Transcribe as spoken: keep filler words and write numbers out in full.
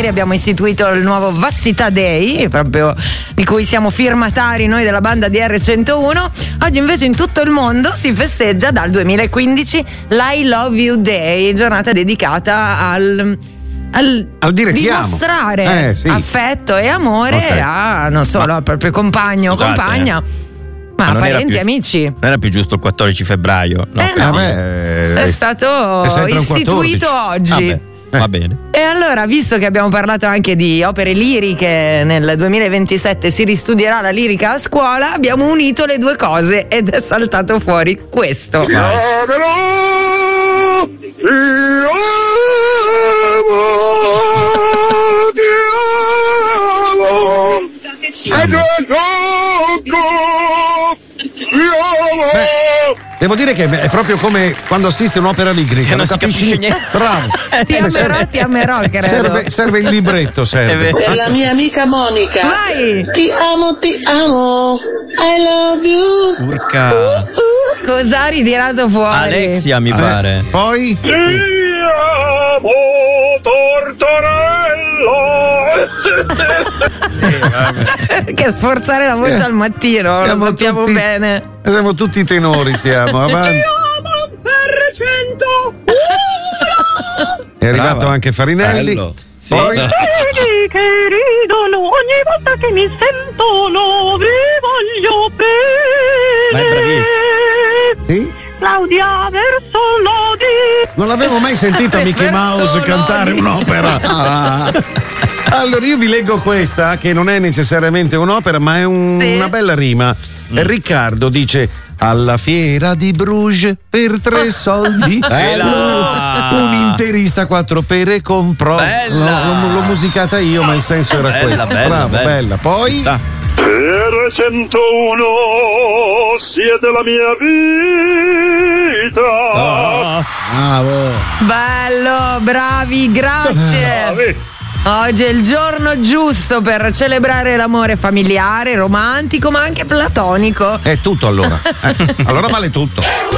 ieri abbiamo istituito il nuovo Vastità Day, proprio di cui siamo firmatari noi della banda D R centouno. Oggi invece in tutto il mondo si festeggia dal duemilaquindici l'I Love You Day, giornata dedicata al Al, al dire dimostrare eh, sì. affetto e amore okay. a non solo ma, al proprio compagno o compagna, ma, ma a parenti più, amici. Non era più giusto il quattordici febbraio? No, eh no. Vabbè, è stato è istituito oggi. Vabbè, eh. Va bene. E allora, visto che abbiamo parlato anche di opere liriche, nel duemilaventisette si ristudierà la lirica a scuola, abbiamo unito le due cose ed è saltato fuori questo. Beh, devo dire che è proprio come quando assisti un'opera lirica, che non, non si capisci capisce niente. Bravo. Ti amerò, serve, ti amerò, credo. Serve, serve il libretto, serve. Per la mia amica Monica. Vai. Ti amo, ti amo. I love you. Urca. Uh, uh. Cosa ha ritirato fuori? Alexia, mi pare. Eh, poi? Ti amo, tortorello. Che sforzare la voce Sì. al mattino, Siamo lo sappiamo tutti, bene. Siamo tutti tenori, siamo. Avanti. Per cento. È arrivato Brava. anche Farinelli. Bello. Sì. Poi? Vedi che ridono ogni volta che mi sentono, vi voglio bene. Ma è bravissimo. Sì? Claudia verso l'Odi. Non l'avevo mai sentito Mickey Verso Mouse cantare Lodi. un'opera. Ah. Allora io vi leggo questa, che non è necessariamente un'opera, ma è un, Sì. una bella rima. Mm. Riccardo dice: alla fiera di Bruges per tre soldi Bella! un interista quattro pere comprò. Bella! L'ho, l'ho- l'ho musicata io, ma il senso era Bella, questo. bella, Bravo, bella. bella. Poi Sta. Per centouno siete la mia vita. Oh. bravo. Bello, bravi, grazie. Oggi è il giorno giusto per celebrare l'amore familiare, romantico, ma anche platonico. È tutto allora. Eh, allora vale tutto.